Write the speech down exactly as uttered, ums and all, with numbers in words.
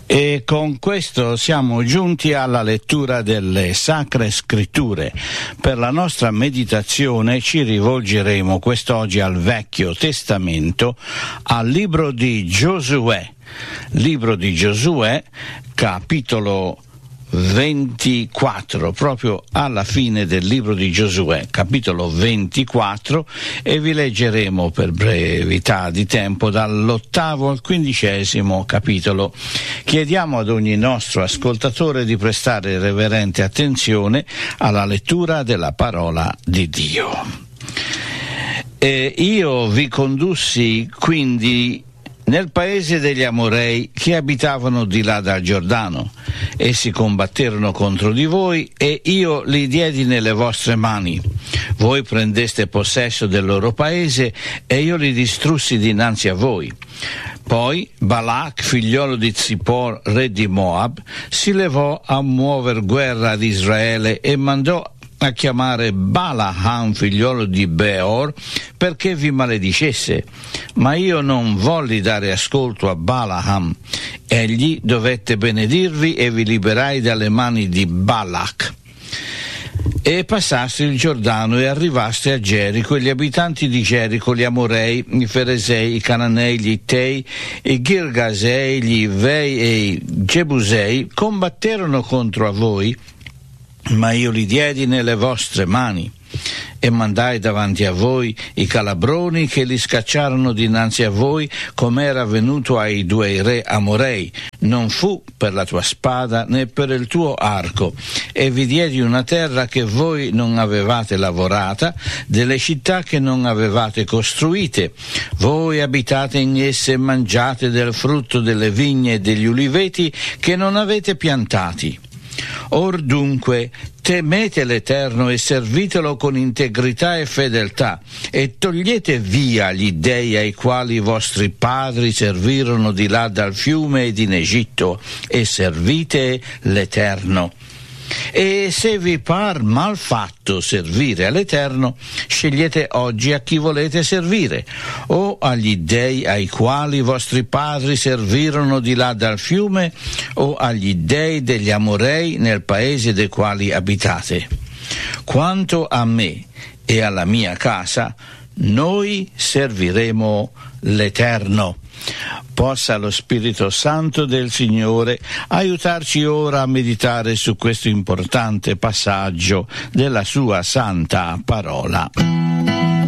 E con questo siamo giunti alla lettura delle Sacre Scritture. Per la nostra meditazione ci rivolgeremo quest'oggi al Vecchio Testamento, al libro di Giosuè. Libro di Giosuè, capitolo ventiquattro, proprio alla fine del libro di Giosuè, capitolo ventiquattro, e vi leggeremo per brevità di tempo dall'ottavo al quindicesimo capitolo. Chiediamo ad ogni nostro ascoltatore di prestare reverente attenzione alla lettura della parola di Dio. E io vi condussi quindi nel paese degli Amorei che abitavano di là dal Giordano. Essi combatterono contro di voi e io li diedi nelle vostre mani. Voi prendeste possesso del loro paese e io li distrussi dinanzi a voi. Poi Balak, figliolo di Zippor, re di Moab, si levò a muover guerra ad Israele e mandò a chiamare Balaam, figliolo di Beor, perché vi maledicesse. Ma io non volli dare ascolto a Balaam. Egli dovette benedirvi e vi liberai dalle mani di Balak. E passaste il Giordano e arrivaste a Gerico, e gli abitanti di Gerico, gli Amorei, i Feresei, i Cananei, gli Ittei, i Girgasei, gli Ivei e i Gebusei combatterono contro a voi, ma io li diedi nelle vostre mani, e mandai davanti a voi i calabroni che li scacciarono dinanzi a voi, come era avvenuto ai due re Amorei. Non fu per la tua spada né per il tuo arco, e vi diedi una terra che voi non avevate lavorata, delle città che non avevate costruite. Voi abitate in esse e mangiate del frutto delle vigne e degli uliveti che non avete piantati. Or dunque temete l'Eterno e servitelo con integrità e fedeltà, e togliete via gli dei ai quali i vostri padri servirono di là dal fiume ed in Egitto, e servite l'Eterno. E se vi par mal fatto servire all'Eterno, scegliete oggi a chi volete servire, o agli dei ai quali i vostri padri servirono di là dal fiume, o agli dei degli Amorei nel paese dei quali abitate. Quanto a me e alla mia casa, noi serviremo l'Eterno. Possa lo Spirito Santo del Signore aiutarci ora a meditare su questo importante passaggio della sua santa parola.